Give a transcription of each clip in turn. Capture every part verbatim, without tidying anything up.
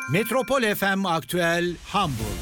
Metropol F M Aktüel Hamburg.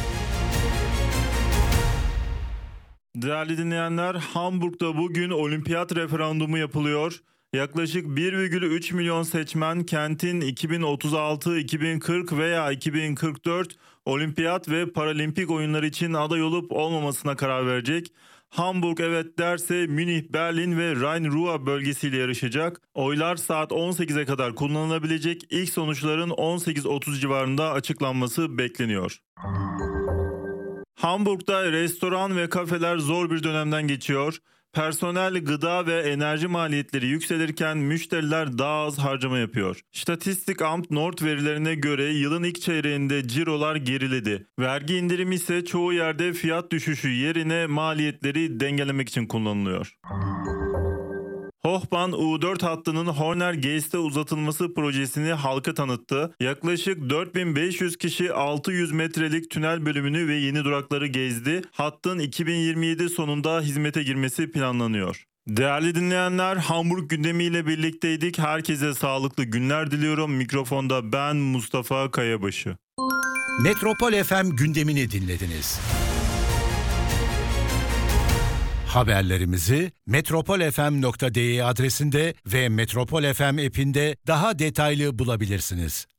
Değerli dinleyenler, Hamburg'da bugün olimpiyat referandumu yapılıyor. Yaklaşık bir virgül üç milyon seçmen kentin iki bin otuz altı, iki bin kırk veya iki bin kırk dört olimpiyat ve paralimpik oyunları için aday olup olmamasına karar verecek. Hamburg evet derse Münih, Berlin ve Rhein-Ruhr bölgesiyle yarışacak. Oylar saat on sekize kadar kullanılabilecek. İlk sonuçların on sekiz otuz civarında açıklanması bekleniyor. Hamburg'da restoran ve kafeler zor bir dönemden geçiyor. Personel, gıda ve enerji maliyetleri yükselirken müşteriler daha az harcama yapıyor. Statistikamt Nord verilerine göre yılın ilk çeyreğinde cirolar geriledi. Vergi indirimi ise çoğu yerde fiyat düşüşü yerine maliyetleri dengelemek için kullanılıyor. Hochbahn U dört hattının Horner Geest'e uzatılması projesini halka tanıttı. Yaklaşık dört bin beş yüz kişi altı yüz metrelik tünel bölümünü ve yeni durakları gezdi. Hattın iki bin yirmi yedi sonunda hizmete girmesi planlanıyor. Değerli dinleyenler, Hamburg gündemiyle birlikteydik. Herkese sağlıklı günler diliyorum. Mikrofonda ben Mustafa Kayabaşı. Metropol F M gündemini dinlediniz. Haberlerimizi metropol f m nokta d e adresinde ve Metropol F M app'inde daha detaylı bulabilirsiniz.